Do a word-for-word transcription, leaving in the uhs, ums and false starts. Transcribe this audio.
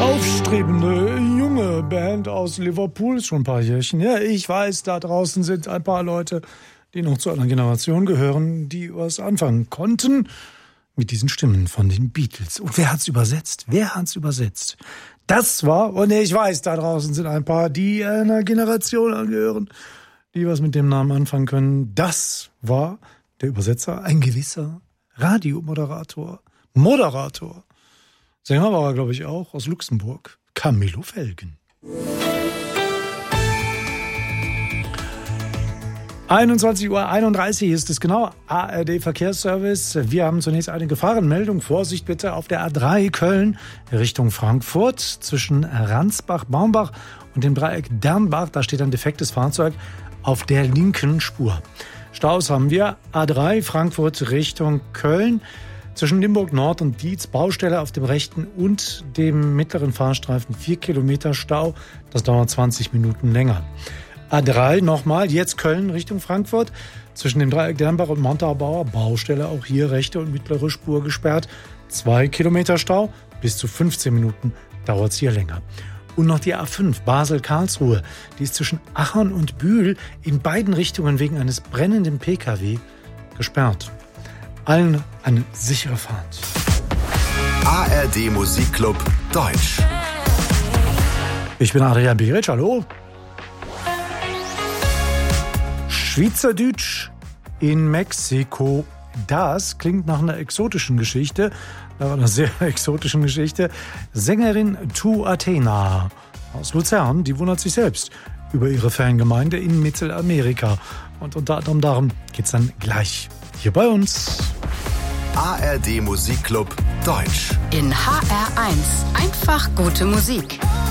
Aufstrebende junge Band aus Liverpool, schon ein paar Jährchen. Ja, ich weiß, da draußen sind ein paar Leute, die noch zu einer Generation gehören, die was anfangen konnten mit diesen Stimmen von den Beatles. Und wer hat's übersetzt? Wer hat's übersetzt? Das war, und ich weiß, da draußen sind ein paar, die einer Generation angehören, die was mit dem Namen anfangen können. Das war der Übersetzer, ein gewisser Radiomoderator, Moderator. Sänger war er, glaube ich, auch, aus Luxemburg. Camillo Felgen. einundzwanzig Uhr einunddreißig ist es genau, A R D Verkehrsservice. Wir haben zunächst eine Gefahrenmeldung. Vorsicht bitte auf der A drei Köln Richtung Frankfurt zwischen Ransbach-Baumbach und dem Dreieck Dernbach. Da steht ein defektes Fahrzeug auf der linken Spur. Staus haben wir A drei Frankfurt Richtung Köln. Zwischen Limburg Nord und Dietz, Baustelle auf dem rechten und dem mittleren Fahrstreifen, vier Kilometer Stau. Das dauert zwanzig Minuten länger. A drei nochmal, jetzt Köln Richtung Frankfurt. Zwischen dem Dreieck Dernbach und Montabaur, Baustelle, auch hier rechte und mittlere Spur gesperrt. zwei Kilometer Stau, bis zu fünfzehn Minuten dauert es hier länger. Und noch die A fünf, Basel-Karlsruhe. Die ist zwischen Achern und Bühl in beiden Richtungen wegen eines brennenden P K W gesperrt. Allen eine sichere Fahrt. A R D Musikclub Deutsch. Ich bin Adrian Beric, hallo. Schweizerdeutsch in Mexiko. Das klingt nach einer exotischen Geschichte, nach einer sehr exotischen Geschichte. Sängerin Tu Athena aus Luzern, die wundert sich selbst über ihre Fangemeinde in Mittelamerika. Und unter anderem darum geht's dann gleich hier bei uns. A R D Musikclub Deutsch. In H R eins. Einfach gute Musik.